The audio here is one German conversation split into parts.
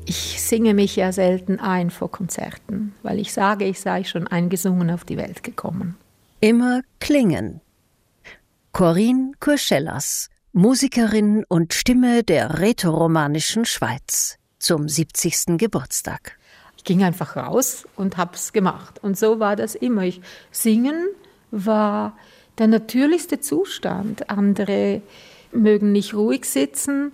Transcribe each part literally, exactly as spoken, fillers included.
Ich singe mich ja selten ein vor Konzerten, weil ich sage, ich sei schon eingesungen auf die Welt gekommen. Immer klingen. Corinne Courcellas, Musikerin und Stimme der rätoromanischen Schweiz, zum siebzigsten Geburtstag. Ich ging einfach raus und habe es gemacht. Und so war das immer. Ich, Singen war der natürlichste Zustand. Andere mögen nicht ruhig sitzen,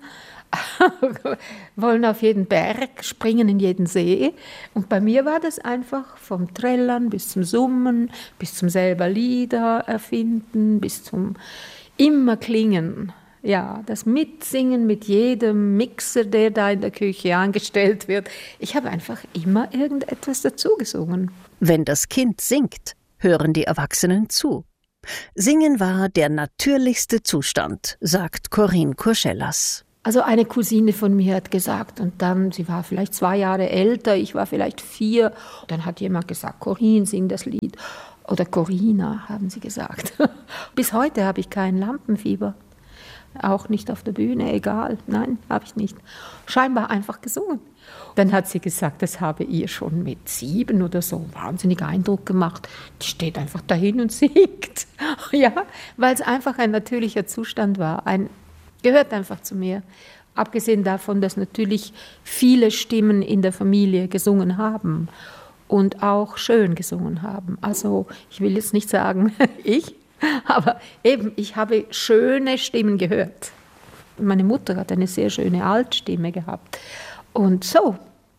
wollen auf jeden Berg, springen in jeden See. Und bei mir war das einfach vom Trällern bis zum Summen, bis zum selber Lieder erfinden, bis zum immer klingen. Ja, das Mitsingen mit jedem Mixer, der da in der Küche angestellt wird. Ich habe einfach immer irgendetwas dazu gesungen. Wenn das Kind singt, hören die Erwachsenen zu. Singen war der natürlichste Zustand, sagt Corinne Courcellas. Also eine Cousine von mir hat gesagt, und dann, sie war vielleicht zwei Jahre älter, ich war vielleicht vier, dann hat jemand gesagt, Corinne, sing das Lied. Oder Corina, haben sie gesagt. Bis heute habe ich kein Lampenfieber. Auch nicht auf der Bühne, egal. Nein, habe ich nicht. Scheinbar einfach gesungen. Dann hat sie gesagt, das habe ihr schon mit sieben oder so wahnsinnig Eindruck gemacht. Die steht einfach dahin und singt. Ja, weil es einfach ein natürlicher Zustand war. Ein, gehört einfach zu mir. Abgesehen davon, dass natürlich viele Stimmen in der Familie gesungen haben und auch schön gesungen haben. Also ich will jetzt nicht sagen, ich, aber eben, ich habe schöne Stimmen gehört. Meine Mutter hat eine sehr schöne Altstimme gehabt. Und so,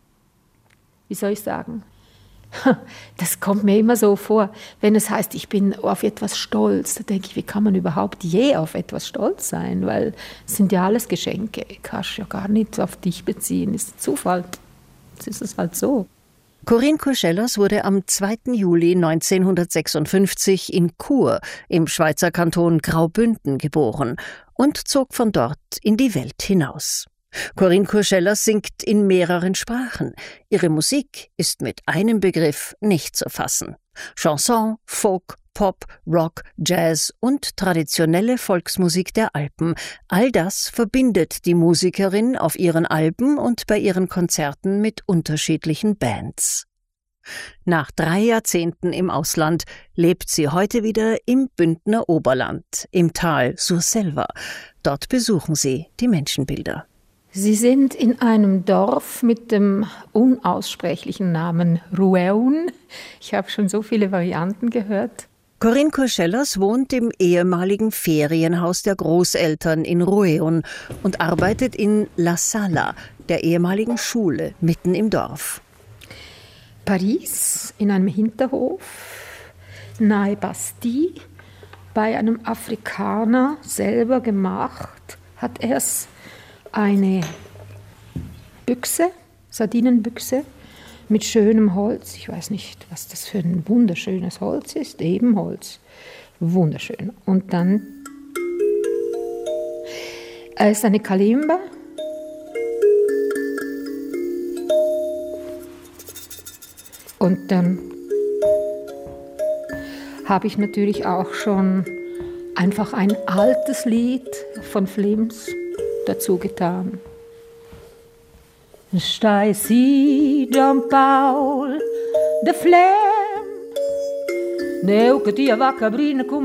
wie soll ich sagen, das kommt mir immer so vor, wenn es heißt, ich bin auf etwas stolz, da denke ich, wie kann man überhaupt je auf etwas stolz sein? Weil es sind ja alles Geschenke, kannst ja gar nicht auf dich beziehen, ist Zufall, das ist es halt so. Corinne Courcellas wurde am zweiten Juli neunzehnhundertsechsundfünfzig in Chur im Schweizer Kanton Graubünden geboren und zog von dort in die Welt hinaus. Corinne Courcellas singt in mehreren Sprachen. Ihre Musik ist mit einem Begriff nicht zu fassen. Chanson, Folk, Pop, Rock, Jazz und traditionelle Volksmusik der Alpen. All das verbindet die Musikerin auf ihren Alben und bei ihren Konzerten mit unterschiedlichen Bands. Nach drei Jahrzehnten im Ausland lebt sie heute wieder im Bündner Oberland, im Tal Surselva. Dort besuchen sie die Menschenbilder. Sie sind in einem Dorf mit dem unaussprechlichen Namen Rueun. Ich habe schon so viele Varianten gehört. Corinne Courcellas wohnt im ehemaligen Ferienhaus der Großeltern in Rueun und arbeitet in La Sala, der ehemaligen Schule mitten im Dorf. Paris, in einem Hinterhof, nahe Bastille, bei einem Afrikaner selber gemacht, hat er es eine Büchse, Sardinenbüchse mit schönem Holz. Ich weiß nicht, was das für ein wunderschönes Holz ist. Ebenholz. Wunderschön. Und dann äh, ist eine Kalimba. Und dann habe ich natürlich auch schon einfach ein altes Lied von Flims dazu getan. Stai si John Paul de Flem, neu que tia vaca brina com